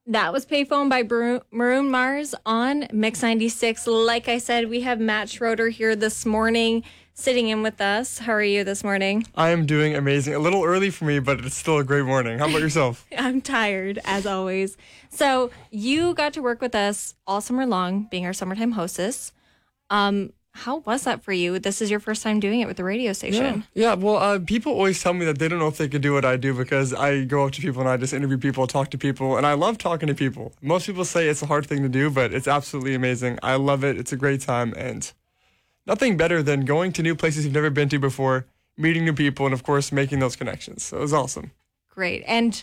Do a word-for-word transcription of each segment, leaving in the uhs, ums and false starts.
That was Payphone by Bru- Maroon Mars on Mix ninety-six. Like I said, we have Matt Schroeder here this morning sitting in with us. How are you this morning? I am doing amazing. A little early for me, but it's still a great morning. How about yourself? I'm tired, as always. So you got to work with us all summer long, being our summertime hostess. Um, how was that for you? This is your first time doing it with the radio station. Yeah, yeah well, uh, people always tell me that they don't know if they could do what I do because I go up to people and I just interview people, talk to people, and I love talking to people. Most people say it's a hard thing to do, but it's absolutely amazing. I love it. It's a great time, and nothing better than going to new places you've never been to before, meeting new people, and, of course, making those connections. So it was awesome. Great. And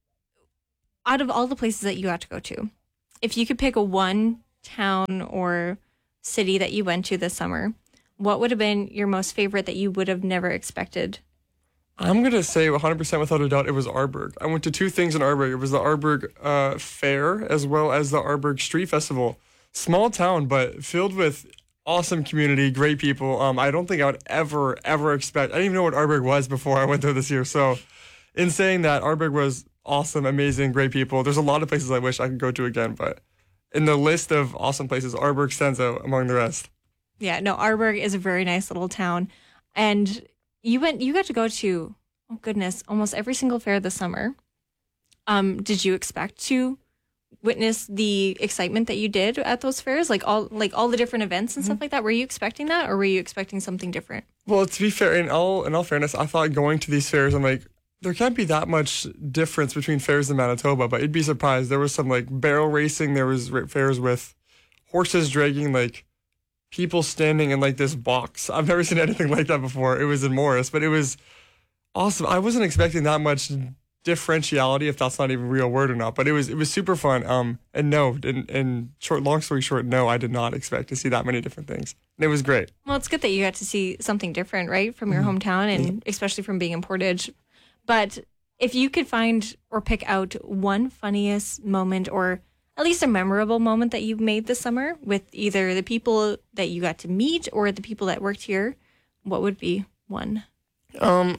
out of all the places that you got to go to, if you could pick a one town or city that you went to this summer, what would have been your most favorite that you would have never expected? I'm going to say one hundred percent without a doubt it was Arborg. I went to two things in Arborg. It was the Arborg uh, Fair as well as the Arborg Street Festival. Small town, but filled with awesome community, great people. Um, I don't think I would ever, ever expect... I didn't even know what Arborg was before I went there this year. So in saying that, Arborg was awesome, amazing, great people. There's a lot of places I wish I could go to again, but in the list of awesome places, Arborg stands out among the rest. Yeah, no, Arborg is a very nice little town. And you went, you got to go to, oh goodness, almost every single fair this summer. Um, did you expect to witness the excitement that you did at those fairs? Like all like all the different events and mm-hmm. stuff like that? Were you expecting that, or were you expecting something different? Well, to be fair, in all in all fairness, I thought going to these fairs, I'm like, there can't be that much difference between fairs in Manitoba, but you'd be surprised. There was some like barrel racing. There was fairs with horses dragging like people standing in like this box. I've never seen anything like that before. It was in Morris, but it was awesome. I wasn't expecting that much differentiality, if that's not even a real word or not, but it was it was super fun. Um, and no, in, in short, long story short, no, I did not expect to see that many different things. And it was great. Well, it's good that you got to see something different, right, from your mm-hmm. hometown, and mm-hmm. especially from being in Portage. But if you could find or pick out one funniest moment or at least a memorable moment that you made this summer with either the people that you got to meet or the people that worked here, what would be one? Um,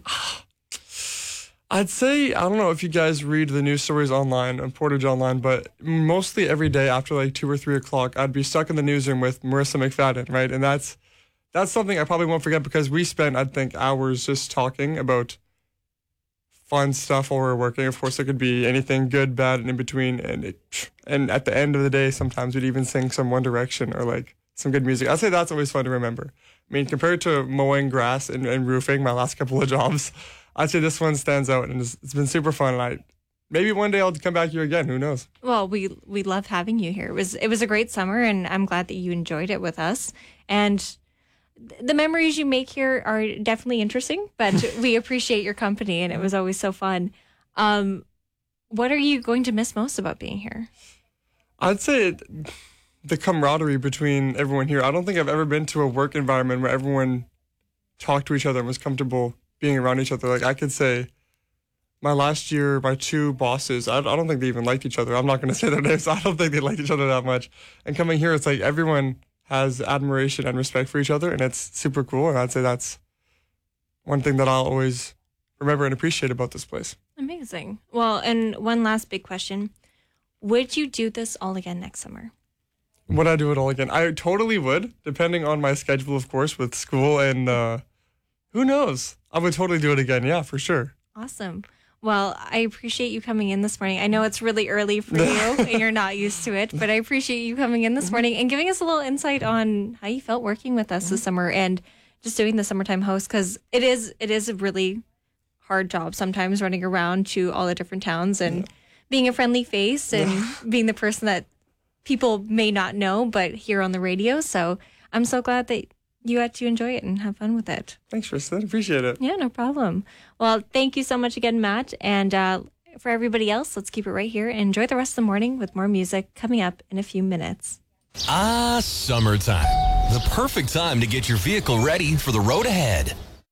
I'd say, I don't know if you guys read the news stories online on Portage Online, but mostly every day after like two or three o'clock, I'd be stuck in the newsroom with Marissa McFadden, right? And that's that's something I probably won't forget because we spent, I think, hours just talking about fun stuff while we're working. Of course, it could be anything good, bad, and in between. And it, and at the end of the day, sometimes we'd even sing some One Direction or like some good music. I'd say that's always fun to remember. I mean, compared to mowing grass and, and roofing, my last couple of jobs, I'd say this one stands out, and it's, it's been super fun. And I maybe one day I'll come back here again. Who knows? Well, we we love having you here. It was it was a great summer, and I'm glad that you enjoyed it with us. And the memories you make here are definitely interesting, but we appreciate your company, and it was always so fun. Um, what are you going to miss most about being here? I'd say it, the camaraderie between everyone here. I don't think I've ever been to a work environment where everyone talked to each other and was comfortable being around each other. Like I could say my last year, my two bosses, I, I don't think they even liked each other. I'm not going to say their names. I don't think they liked each other that much. And coming here, it's like everyone has admiration and respect for each other, and it's super cool. And I'd say that's one thing that I'll always remember and appreciate about this place. Amazing. Well, and one last big question. Would you do this all again next summer? Would I do it all again? I totally would, depending on my schedule, of course, with school and uh, who knows? I would totally do it again. Yeah, for sure. Awesome. Well, I appreciate you coming in this morning. I know it's really early for you and you're not used to it, but I appreciate you coming in this morning and giving us a little insight on how you felt working with us this summer and just doing the summertime host, because it is it is a really hard job sometimes running around to all the different towns and yeah. being a friendly face and yeah. being the person that people may not know but hear on the radio. So I'm so glad that you got to enjoy it and have fun with it. Thanks, Tristan. Appreciate it. Yeah, no problem. Well, thank you so much again, Matt. And uh, for everybody else, let's keep it right here and enjoy the rest of the morning with more music coming up in a few minutes. Ah, summertime. The perfect time to get your vehicle ready for the road ahead.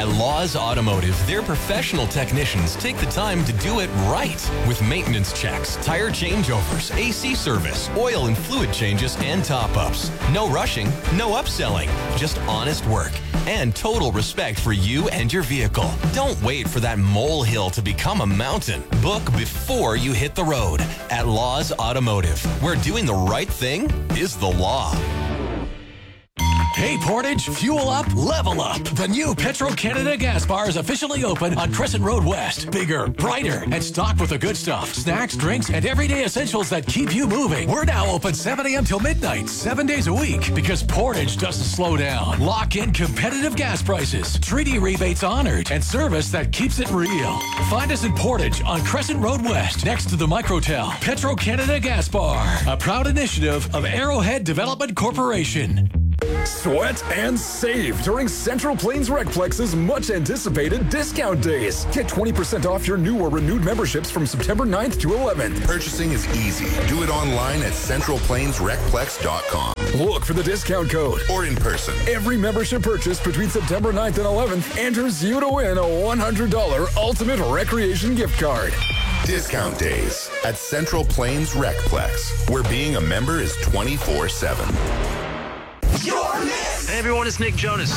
At Laws Automotive, their professional technicians take the time to do it right with maintenance checks, tire changeovers, A C service, oil and fluid changes, and top-ups. No rushing, no upselling, just honest work and total respect for you and your vehicle. Don't wait for that molehill to become a mountain. Book before you hit the road at Laws Automotive, where doing the right thing is the law. Hey Portage, fuel up, level up. The new Petro-Canada gas bar is officially open on Crescent Road West. Bigger, brighter, and stocked with the good stuff. Snacks, drinks, and everyday essentials that keep you moving. We're now open seven a.m. till midnight, seven days a week, because Portage doesn't slow down. Lock in competitive gas prices, treaty rebates honored, and service that keeps it real. Find us in Portage on Crescent Road West, next to the Microtel. Petro-Canada Gas Bar, a proud initiative of Arrowhead Development Corporation. Sweat and save during Central Plains Recplex's much-anticipated discount days. Get twenty percent off your new or renewed memberships from September ninth to eleventh. Purchasing is easy. Do it online at central plains recplex dot com. Look for the discount code. Or in person. Every membership purchase between September ninth and eleventh enters you to win a one hundred dollars Ultimate Recreation gift card. Discount days at Central Plains Recplex, where being a member is twenty-four seven. Hey everyone, it's Nick Jonas.